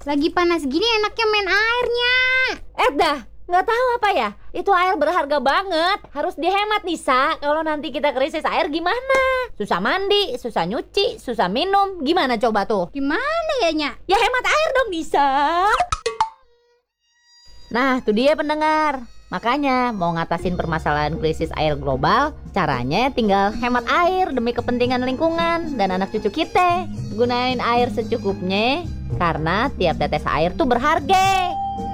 Lagi panas gini enaknya main airnya. Dah, nggak tahu apa ya. Itu air berharga banget. Harus dihemat, Nisa. Kalau nanti kita krisis air gimana? Susah mandi, susah nyuci, susah minum. Gimana coba tuh? Gimana ya, Nya? Ya hemat air dong, Nisa. Nah, tuh dia pendengar. Makanya mau ngatasin permasalahan krisis air global, caranya tinggal hemat air demi kepentingan lingkungan dan anak cucu kita. Gunain air secukupnya, karena tiap tetes air tuh berharga.